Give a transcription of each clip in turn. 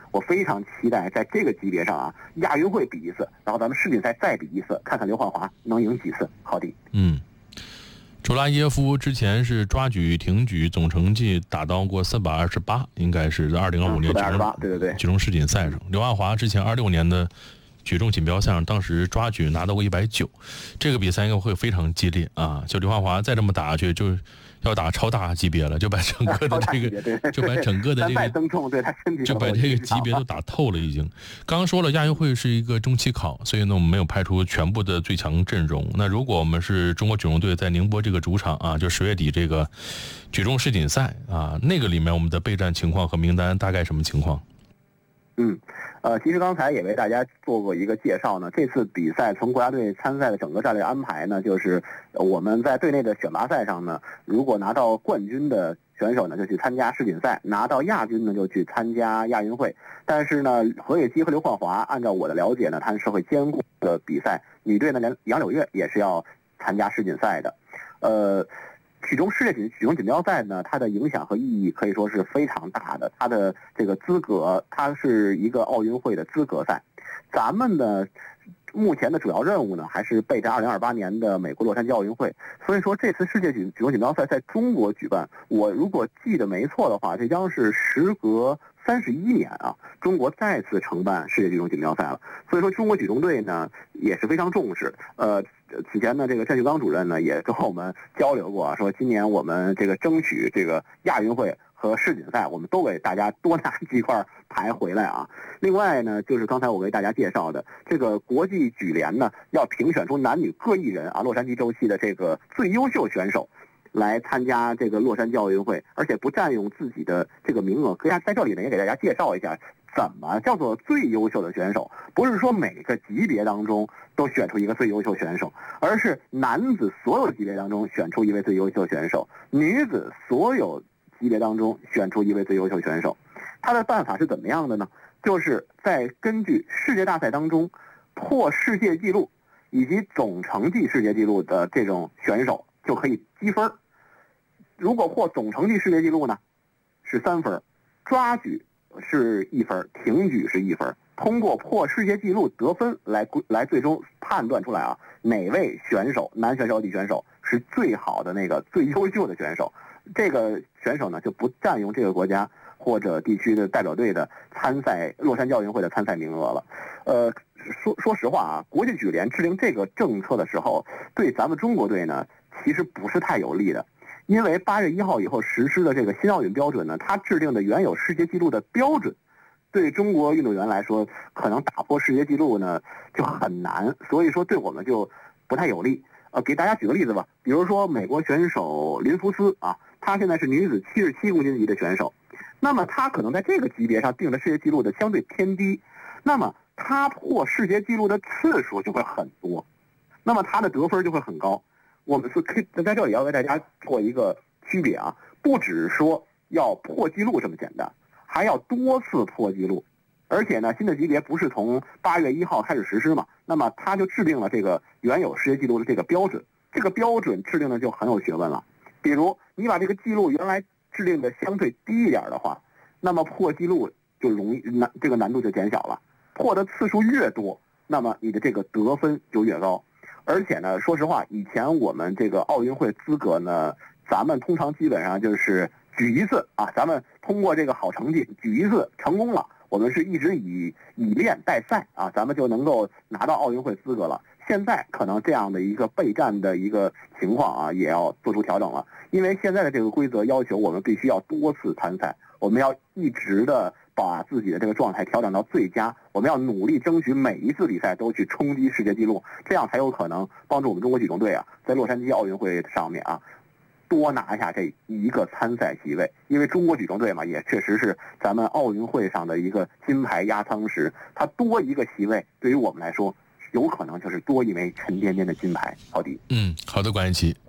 我非常期待在这个级别上啊，亚运会比一次，然后咱们世锦赛再比一次，看看刘焕华能赢几次。好的。 楚拉耶夫之前是抓举、挺举总成绩达到过428，应该是在2025年举重世锦赛上。刘汉华之前26年的举重锦标赛上，当时抓举拿到过190，这个比赛应该会非常激烈啊！就刘汉华再这么打下去，就要打超大级别了，就把整个的这个，就把整个的这个就把这个级别都打透了已经。刚刚说了，亚运会是一个中期考，所以呢，我们没有派出全部的最强阵容。那如果我们是中国举重队在宁波这个主场啊，就10月底这个举重世锦赛啊，那个里面我们的备战情况和名单大概什么情况？ 其实刚才也为大家做过一个介绍呢。这次比赛从国家队参赛的整个战略安排呢，就是我们在队内的选拔赛上呢，如果拿到冠军的选手呢，就去参加世锦赛；拿到亚军呢，就去参加亚运会。但是呢，何野基和刘焕华，按照我的了解呢，他们是会兼顾的比赛。女队呢，杨柳月也是要参加世锦赛的。举重世界举重锦标赛呢，它的影响和意义可以说是非常大的。它的这个资格，它是一个奥运会的资格赛。咱们的目前的主要任务呢，还是备战2028年的美国洛杉矶奥运会。所以说，这次世界举重锦标赛在中国举办，我如果记得没错的话，这将是时隔31年啊，中国再次承办世界举重锦标赛了。所以说，中国举重队呢也是非常重视。此前呢，这个单旭刚主任呢也跟我们交流过，说今年我们这个争取这个亚运会和世锦赛，我们都给大家多拿几块牌回来啊。另外呢，就是刚才我给大家介绍的这个国际举联呢，要评选出男女各一人啊，洛杉矶州系的这个最优秀选手，来参加这个洛杉矶奥运会，而且不占用自己的这个名额。在这里呢，也给大家介绍一下怎么叫做最优秀的选手。不是说每个级别当中都选出一个最优秀选手，而是男子所有级别当中选出一位最优秀选手，女子所有级别当中选出一位最优秀选手。他的办法是怎么样的呢？就是在根据世界大赛当中破世界纪录以及总成绩世界纪录的这种选手就可以积分。如果破总成绩世界纪录呢，是3分；抓举是1分，挺举是1分。通过破世界纪录得分来最终判断出来啊，哪位选手，男选手、女选手是最好的那个最优秀的选手。这个选手呢就不占用这个国家或者地区的代表队的参赛洛杉矶奥运会的参赛名额了。说实话啊，国际举联制定这个政策的时候，对咱们中国队呢其实不是太有利的。因为8月1号以后实施的这个新奥运标准呢，它制定的原有世界纪录的标准，对中国运动员来说，可能打破世界纪录呢就很难，所以说对我们就不太有利。给大家举个例子吧，比如说美国选手林福斯啊，她现在是女子77公斤级的选手，那么她可能在这个级别上定的世界纪录的相对偏低，那么她破世界纪录的次数就会很多，那么她的得分就会很高。我们是可以在这里要为大家做一个区别啊，不只是说要破纪录这么简单，还要多次破纪录。而且呢，新的级别不是从8月1号开始实施嘛，那么他就制定了这个原有世界纪录的这个标准，这个标准制定的就很有学问了。比如你把这个纪录原来制定的相对低一点的话，那么破纪录就这个难度就减小了，破的次数越多，那么你的这个得分就越高。而且呢，说实话，以前我们这个奥运会资格呢，咱们通常基本上就是举一次啊，咱们通过这个好成绩举一次成功了，我们是一直以练代赛啊，咱们就能够拿到奥运会资格了。现在可能这样的一个备战的一个情况啊，也要做出调整了，因为现在的这个规则要求我们必须要多次参赛，我们要一直的把自己的这个状态调整到最佳，我们要努力争取每一次比赛都去冲击世界纪录，这样才有可能帮助我们中国举重队啊，在洛杉矶奥运会上面啊，多拿下这一个参赛席位。因为中国举重队嘛，也确实是咱们奥运会上的一个金牌压舱石，它多一个席位，对于我们来说，有可能就是多一枚沉甸甸的金牌。好的， 好的，关一奇。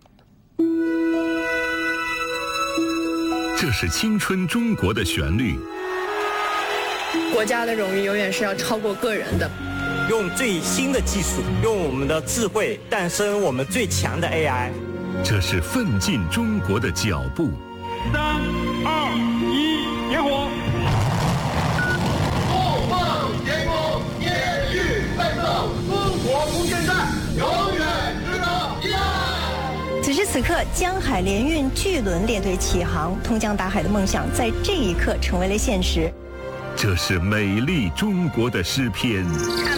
这是青春中国的旋律。 国家的荣誉永远是要超过个人的。 用最新的技术，用我们的智慧诞生我们最强的 AI。 这是奋进中国的脚步。 3、2、1，点火！ 此刻，江海联运巨轮列队起航，通江达海的梦想在这一刻成为了现实。 这是美丽中国的诗篇。